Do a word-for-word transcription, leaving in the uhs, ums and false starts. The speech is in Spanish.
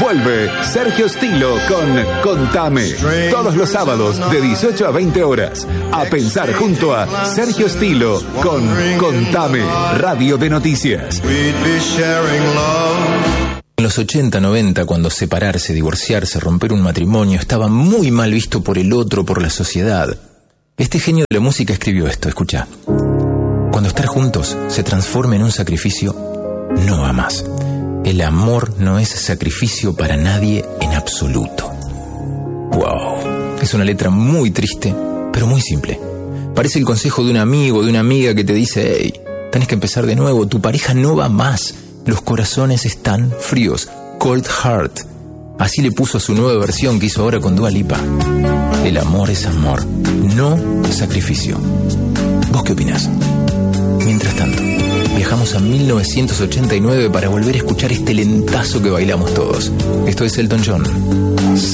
Vuelve Sergio Stilo con Contame. Todos los sábados de dieciocho a veinte horas. A pensar junto a Sergio Stilo con Contame, Radio de Noticias. En los ochenta, noventa, cuando separarse, divorciarse, romper un matrimonio estaba muy mal visto por el otro, por la sociedad, este genio de la música escribió esto, escucha. Cuando estar juntos se transforma en un sacrificio, no va más. El amor no es sacrificio para nadie en absoluto. Wow, es una letra muy triste, pero muy simple. Parece el consejo de un amigo, de una amiga que te dice, hey, tenés que empezar de nuevo, tu pareja no va más. Los corazones están fríos. Cold Heart. Así le puso a su nueva versión que hizo ahora con Dua Lipa. El amor es amor, no sacrificio. ¿Vos qué opinás? Mientras tanto, viajamos a mil novecientos ochenta y nueve para volver a escuchar este lentazo que bailamos todos. Esto es Elton John.